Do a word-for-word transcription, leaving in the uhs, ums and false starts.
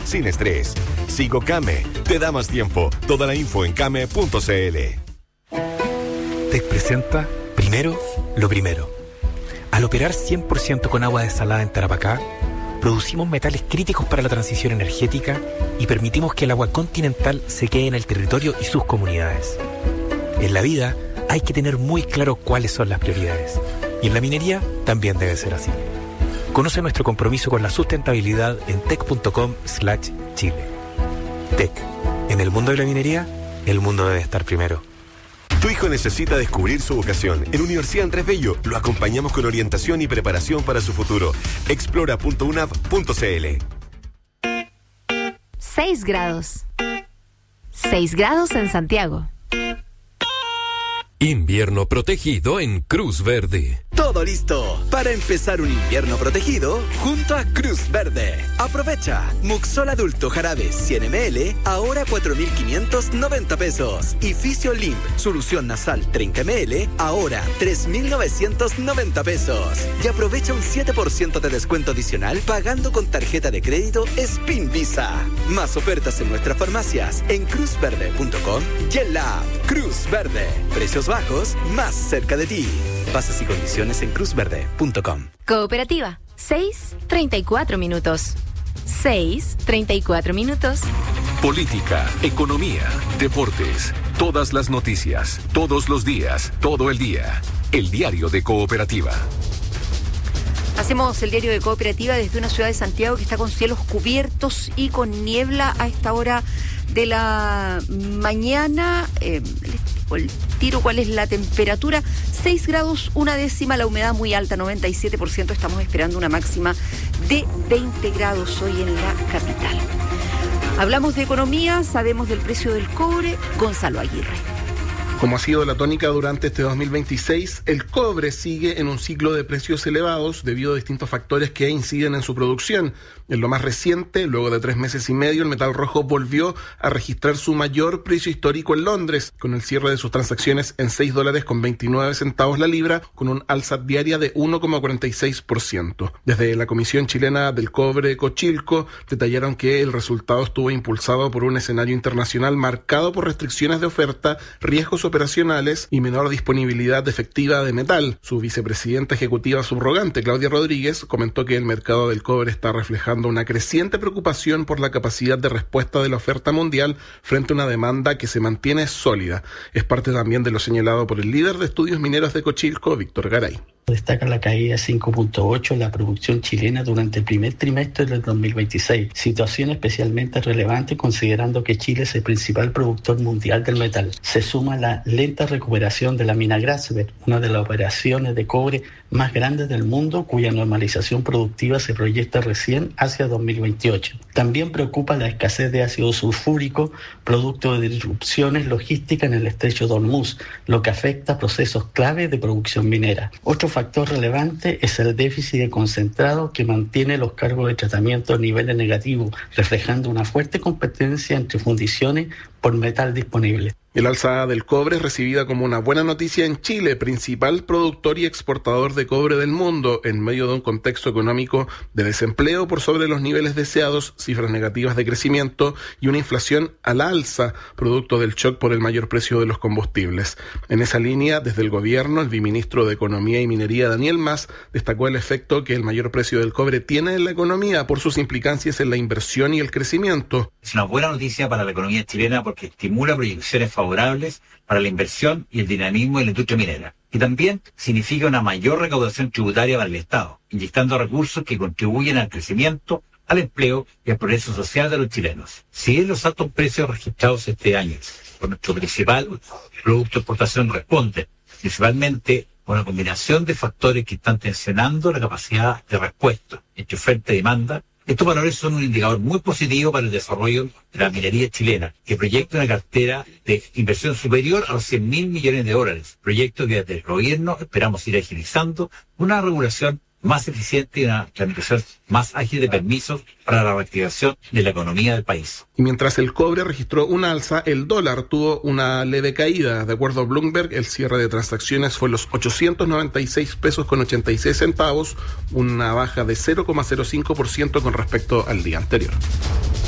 sin estrés. Sigo Came, te da más tiempo. Toda la info en came punto c l. Tec presenta Primero lo Primero. Al operar cien por ciento con agua desalada en Tarapacá, producimos metales críticos para la transición energética y permitimos que el agua continental se quede en el territorio y sus comunidades. En la vida hay que tener muy claro cuáles son las prioridades. Y en la minería también debe ser así. Conoce nuestro compromiso con la sustentabilidad en tec punto com slash chile. Tec. En el mundo de la minería, el mundo debe estar primero. Tu hijo necesita descubrir su vocación. En Universidad Andrés Bello lo acompañamos con orientación y preparación para su futuro. explora punto u n a v punto c l. seis grados. seis grados en Santiago. Invierno protegido en Cruz Verde. Todo listo para empezar un invierno protegido junto a Cruz Verde. Aprovecha Muxol adulto jarabe cien mililitros, ahora cuatro mil quinientos noventa pesos. Y Fisiolin solución nasal treinta mililitros, ahora tres mil novecientos noventa pesos. Y aprovecha un siete por ciento de descuento adicional pagando con tarjeta de crédito Spin Visa. Más ofertas en nuestras farmacias en cruz verde punto com y en la app Cruz Verde. Precios bajos más cerca de ti. Bases y condiciones en cruz verde punto com. Cooperativa, seis treinta y cuatro minutos. seis treinta y cuatro minutos. Política, economía, deportes, todas las noticias, todos los días, todo el día. El diario de Cooperativa. Hacemos el diario de Cooperativa desde una ciudad de Santiago que está con cielos cubiertos y con niebla a esta hora de la mañana. Eh, el tiro, ¿cuál es la temperatura? seis grados, una décima, la humedad muy alta, noventa y siete por ciento. Estamos esperando una máxima de veinte grados hoy en la capital. Hablamos de economía, sabemos del precio del cobre. Gonzalo Aguirre. Como ha sido la tónica durante este dos mil veintiséis, el cobre sigue en un ciclo de precios elevados debido a distintos factores que inciden en su producción. En lo más reciente, luego de tres meses y medio, el metal rojo volvió a registrar su mayor precio histórico en Londres, con el cierre de sus transacciones en seis dólares con veintinueve centavos la libra, con un alza diaria de uno coma cuarenta y seis por ciento. Desde la Comisión Chilena del Cobre, Cochilco, detallaron que el resultado estuvo impulsado por un escenario internacional marcado por restricciones de oferta, riesgos operacionales y menor disponibilidad efectiva de metal. Su vicepresidenta ejecutiva subrogante, Claudia Rodríguez, comentó que el mercado del cobre está reflejando una creciente preocupación por la capacidad de respuesta de la oferta mundial frente a una demanda que se mantiene sólida. Es parte también de lo señalado por el líder de estudios mineros de Cochilco, Víctor Garay. Destaca la caída de cinco punto ocho en la producción chilena durante el primer trimestre del dos mil veintiséis, situación especialmente relevante considerando que Chile es el principal productor mundial del metal. Se suma la lenta recuperación de la mina Grasberg, una de las operaciones de cobre más grandes del mundo, cuya normalización productiva se proyecta recién hacia dos mil veintiocho. También preocupa la escasez de ácido sulfúrico, producto de disrupciones logísticas en el estrecho de Hormuz, lo que afecta a procesos clave de producción minera. Otro factor relevante es el déficit de concentrado que mantiene los cargos de tratamiento a niveles negativos, reflejando una fuerte competencia entre fundiciones por metal disponible. El alza del cobre es recibida como una buena noticia en Chile, principal productor y exportador de cobre del mundo, en medio de un contexto económico de desempleo por sobre los niveles deseados, cifras negativas de crecimiento y una inflación al alza, producto del shock por el mayor precio de los combustibles. En esa línea, desde el gobierno, el viceministro de Economía y Minería, Daniel Mas, destacó el efecto que el mayor precio del cobre tiene en la economía por sus implicancias en la inversión y el crecimiento. Es una buena noticia para la economía chilena porque estimula proyecciones favorables para la inversión y el dinamismo de la industria minera. Y también significa una mayor recaudación tributaria para el Estado, inyectando recursos que contribuyen al crecimiento, al empleo y al progreso social de los chilenos. Si bien los altos precios registrados este año por nuestro principal producto de exportación responden principalmente a una combinación de factores que están tensionando la capacidad de respuesta entre oferta y demanda, estos valores son un indicador muy positivo para el desarrollo de la minería chilena, que proyecta una cartera de inversión superior a los cien mil millones de dólares, proyecto que desde el gobierno esperamos ir agilizando una regulación más eficiente y una tramitación más ágil de permisos para la reactivación de la economía del país. Y mientras el cobre registró una alza, el dólar tuvo una leve caída. De acuerdo a Bloomberg, el cierre de transacciones fue los ochocientos noventa y seis pesos con ochenta y seis centavos, una baja de cero coma cero cinco por ciento con respecto al día anterior.